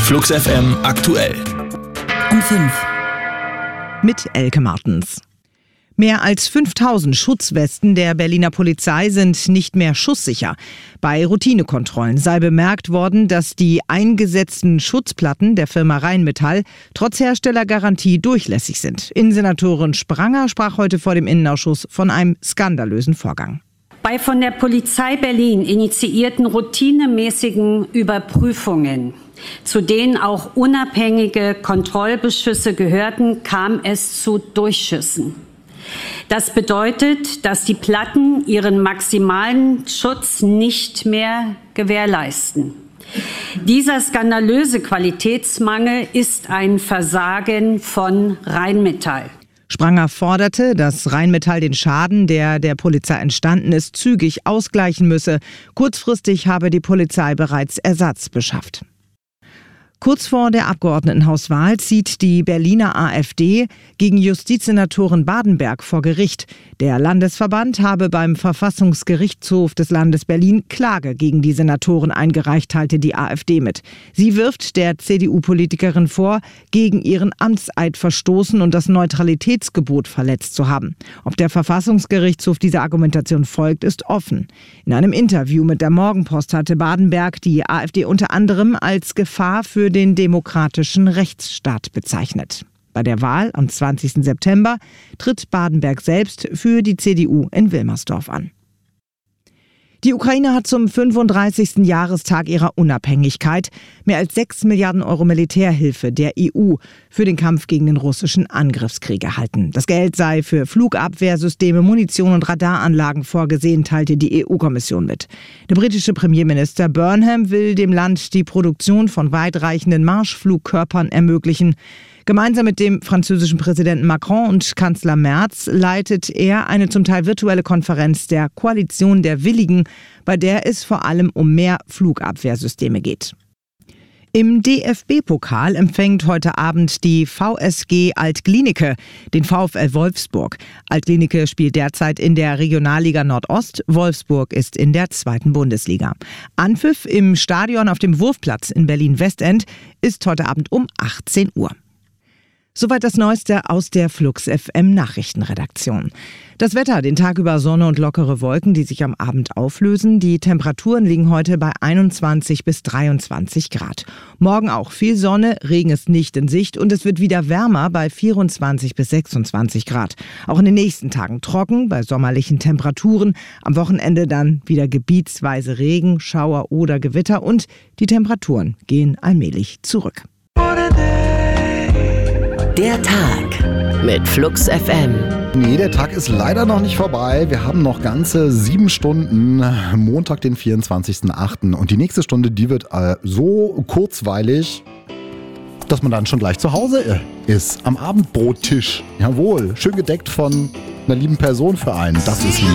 Flux FM aktuell. Um 5. Mit Elke Martens. Mehr als 5000 Schutzwesten der Berliner Polizei sind nicht mehr schusssicher. Bei Routinekontrollen sei bemerkt worden, dass die eingesetzten Schutzplatten der Firma Rheinmetall trotz Herstellergarantie durchlässig sind. Innensenatorin Spranger sprach heute vor dem Innenausschuss von einem skandalösen Vorgang. Bei von der Polizei Berlin initiierten routinemäßigen Überprüfungen, zu denen auch unabhängige Kontrollbeschlüsse gehörten, kam es zu Durchschüssen. Das bedeutet, dass die Platten ihren maximalen Schutz nicht mehr gewährleisten. Dieser skandalöse Qualitätsmangel ist ein Versagen von Rheinmetall. Spranger forderte, dass Rheinmetall den Schaden, der der Polizei entstanden ist, zügig ausgleichen müsse. Kurzfristig habe die Polizei bereits Ersatz beschafft. Kurz vor der Abgeordnetenhauswahl zieht die Berliner AfD gegen Justizsenatorin Badenberg vor Gericht. Der Landesverband habe beim Verfassungsgerichtshof des Landes Berlin Klage gegen die Senatorin eingereicht, teilte die AfD mit. Sie wirft der CDU-Politikerin vor, gegen ihren Amtseid verstoßen und das Neutralitätsgebot verletzt zu haben. Ob der Verfassungsgerichtshof dieser Argumentation folgt, ist offen. In einem Interview mit der Morgenpost hatte Badenberg die AfD unter anderem als Gefahr für den demokratischen Rechtsstaat bezeichnet. Bei der Wahl am 20. September tritt Badenberg selbst für die CDU in Wilmersdorf an. Die Ukraine hat zum 35. Jahrestag ihrer Unabhängigkeit mehr als 6 Milliarden Euro Militärhilfe der EU für den Kampf gegen den russischen Angriffskrieg erhalten. Das Geld sei für Flugabwehrsysteme, Munition und Radaranlagen vorgesehen, teilte die EU-Kommission mit. Der britische Premierminister Burnham will dem Land die Produktion von weitreichenden Marschflugkörpern ermöglichen. Gemeinsam mit dem französischen Präsidenten Macron und Kanzler Merz leitet er eine zum Teil virtuelle Konferenz der Koalition der Willigen, bei der es vor allem um mehr Flugabwehrsysteme geht. Im DFB-Pokal empfängt heute Abend die VSG Alt-Glienicke den VfL Wolfsburg. Alt-Glienicke spielt derzeit in der Regionalliga Nordost. Wolfsburg ist in der 2. Bundesliga. Anpfiff im Stadion auf dem Wurfplatz in Berlin-Westend ist heute Abend um 18 Uhr. Soweit das Neueste aus der Flux FM Nachrichtenredaktion. Das Wetter, den Tag über Sonne und lockere Wolken, die sich am Abend auflösen. Die Temperaturen liegen heute bei 21 bis 23 Grad. Morgen auch viel Sonne, Regen ist nicht in Sicht und es wird wieder wärmer bei 24 bis 26 Grad. Auch in den nächsten Tagen trocken bei sommerlichen Temperaturen. Am Wochenende dann wieder gebietsweise Regen, Schauer oder Gewitter und die Temperaturen gehen allmählich zurück. Der Tag mit Flux FM. Nee, der Tag ist leider noch nicht vorbei. Wir haben noch ganze 7 Stunden, Montag, den 24.08. Und die nächste Stunde, die wird so kurzweilig, dass man dann schon gleich zu Hause ist. Am Abendbrottisch. Jawohl, schön gedeckt von einer lieben Person für einen. Das ist lieb.